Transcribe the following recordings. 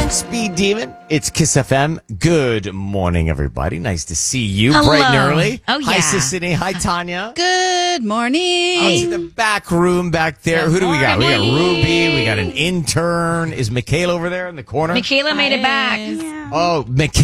Speed Demon, it's Kiss FM. Good morning, everybody. Nice to see you Hello. bright and early. Oh, Hi, yeah. Sissany. Hi, Tanya. Good morning. Out to the back room back there. Good Who do we got? We got morning. Ruby. We got an intern. Is Michaela over there in the corner? Michaela made it back. Oh,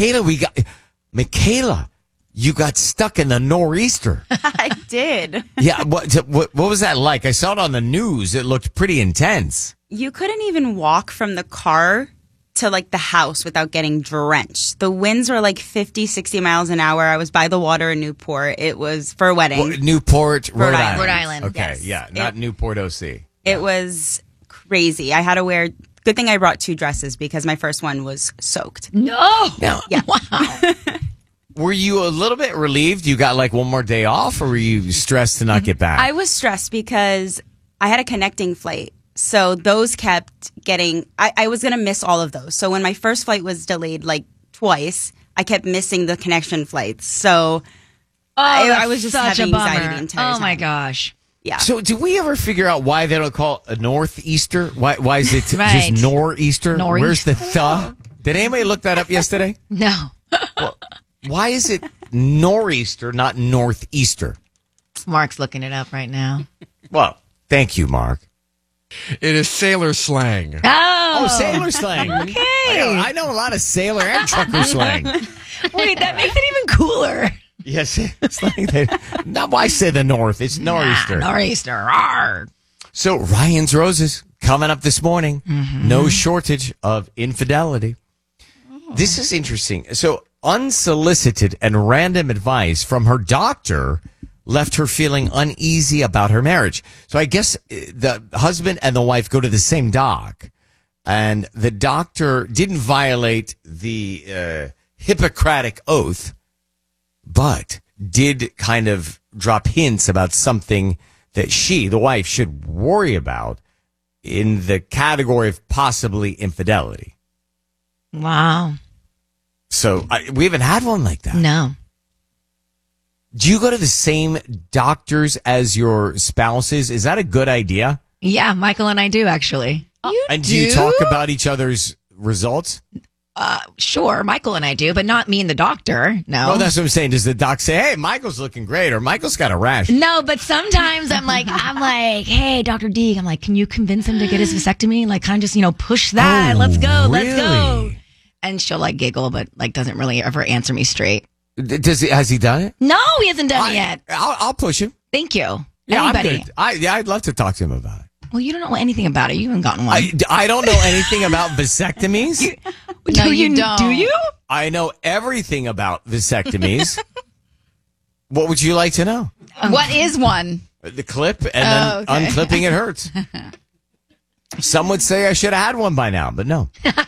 Michaela, you got stuck in the nor'easter. I did. Yeah, what was that like? I saw it on the news. It looked pretty intense. You couldn't even walk from the car to like the house without getting drenched. The winds were like 50, 60 miles an hour. I was by the water in Newport. It was for a wedding. Newport, Rhode Island. Rhode Island, Okay, yes. yeah, not Newport OC. It was crazy. I had to wear, good thing I brought 2 dresses because my first one was soaked. No. Now, Yeah. Wow. were you a little bit relieved you got like one more day off, or were you stressed to not get back? I was stressed because I had a connecting flight. So those kept getting, I was going to miss all of those. So when my first flight was delayed like twice, I kept missing the connection flights. So I was just such having a bummer. anxiety the entire time. Oh my gosh. Yeah. So, did we ever figure out why they don't call it a northeaster? Why is it Right. just nor'easter? Where's the Nor'easter. Did anybody look that up yesterday? No. Why is it nor'easter, not northeaster? Mark's looking it up right now. Well, thank you, Mark. It is sailor slang. Oh, Oh. sailor slang. Okay. I know a lot of sailor and trucker slang. Wait, that makes it even cooler. Yes, it's like not why say the north. It's nor'easter. Nor'easter. Arr. So Ryan's Roses coming up this morning. No shortage of infidelity. This is interesting. So unsolicited and random advice from her doctor left her feeling uneasy about her marriage. So I guess the husband and the wife go to the same doc, and the doctor didn't violate the Hippocratic oath, but did kind of drop hints about something that she, the wife, should worry about in the category of possibly infidelity. Wow. So we haven't had one like that. No. Do you go to the same doctors as your spouses? Is that a good idea? Yeah, Michael and I do actually. And do you talk about each other's results? Sure, Michael and I do, but not me and the doctor. No. Oh, that's what I'm saying. Does the doc say, "Hey, Michael's looking great," or "Michael's got a rash"? No, but sometimes I'm like, hey, Dr. D, I'm like, can you convince him to get his vasectomy? Like, kind of just, push that. Oh, Let's go. really? Let's go. And she'll like giggle, but like doesn't really ever answer me straight. Has he done it? No, he hasn't done it yet. I'll push him. Thank you. Yeah, Anybody? I'm good. I'd love to talk to him about it. Well, you don't know anything about it. You haven't gotten one. I don't know anything about vasectomies. No, you don't. Do you? I know everything about vasectomies. What would you like to know? What is one? The clip and then okay. unclipping it hurts. Some would say I should have had one by now, but no.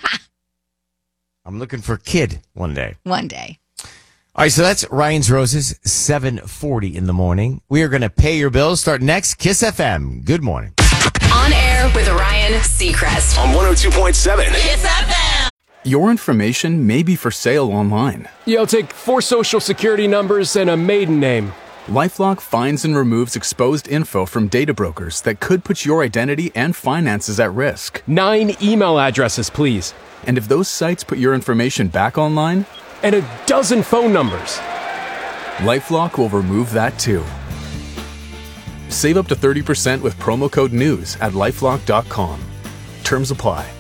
I'm looking for a kid one day. One day. All right, so that's Ryan's Roses, 7:40 in the morning. We are going to pay your bills. Start next, Kiss FM. Good morning. On air with Ryan Seacrest. On 102.7. Kiss FM. Your information may be for sale online. Yeah, I'll take 4 social security numbers and a maiden name. LifeLock finds and removes exposed info from data brokers that could put your identity and finances at risk. 9 email addresses, please. And if those sites put your information back online, And a dozen phone numbers. LifeLock will remove that too. Save up to 30% with promo code NEWS at LifeLock.com. Terms apply.